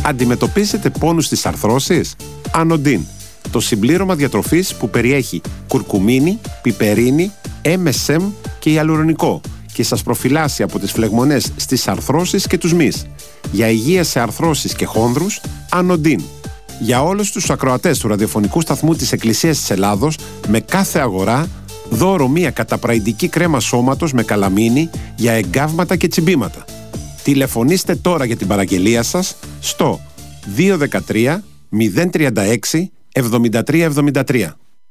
Αντιμετωπίζετε πόνους στις αρθρώσεις? Ανοντίν, το συμπλήρωμα διατροφής που περιέχει κουρκουμίνη, πιπερίνη, MSM και ιαλουρονικό και σας προφυλάσσει από τις φλεγμονές στις αρθρώσεις και τους μυς. Για υγεία σε αρθρώσεις και χόνδρους, Ανοντίν. Για όλους τους ακροατές του ραδιοφωνικού σταθμού της Εκκλησίας της Ελλάδος, με κάθε αγορά, δώρο μία καταπραϊντική κρέμα σώματος με καλαμίνη για εγκάβματα και τσιμπήματα. Τηλεφωνήστε τώρα για την παραγγελία σας στο 213 036 7373.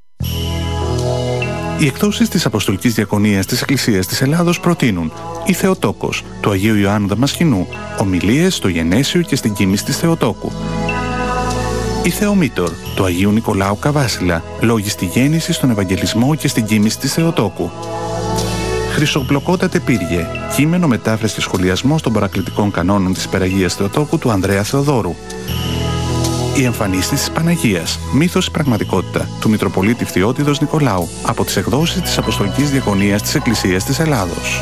Οι εκδόσεις της Αποστολικής Διακονίας της Εκκλησίας της Ελλάδος προτείνουν η Θεοτόκος του Αγίου Ιωάννου Δαμασκηνού, ομιλίες στο Γενέσιο και στην Κοίμηση της Θεοτόκου. Η Θεομήτωρ του Αγίου Νικολάου Καβάσιλα, λόγοι στη γέννηση, στον Ευαγγελισμό και στην Κοίμηση της Θεοτόκου. Χρυσοπλοκότατε Πύργε, κείμενο, μετάφραση και σχολιασμός των παρακλητικών κανόνων της Υπεραγίας Θεοτόκου του Ανδρέα Θεοδόρου. Η εμφανίστηση της Παναγίας, μύθος πραγματικότητα, του Μητροπολίτη Φθιώτιδος Νικολάου, από τις εκδόσεις της Αποστολικής Διακονίας της Εκκλησίας της Ελλάδος.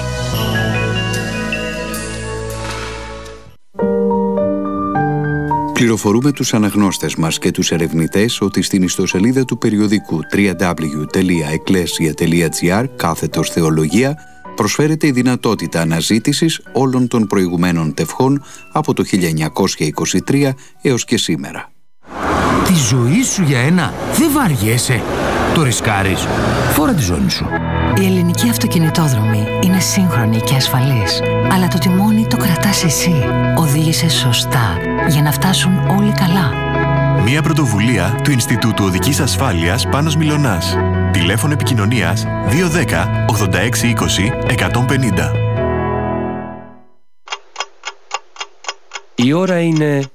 Πληροφορούμε τους αναγνώστες μας και τους ερευνητές ότι στην ιστοσελίδα του περιοδικού www.ecclesia.gr/θεολογία προσφέρεται η δυνατότητα αναζήτησης όλων των προηγουμένων τευχών από το 1923 έως και σήμερα. Τη ζωή σου για ένα δεν βαριέσαι. Το ρισκάρεις. Φόρα τη ζώνη σου. Η ελληνική αυτοκινητόδρομη είναι σύγχρονη και ασφαλής. Αλλά το τιμόνι το κρατάς εσύ. Οδήγησε σωστά για να φτάσουν όλοι καλά. Μια πρωτοβουλία του Ινστιτούτου Οδικής Ασφάλειας Πάνος Μιλωνάς. Τηλέφωνο επικοινωνίας 210 86 20 150. Η ώρα είναι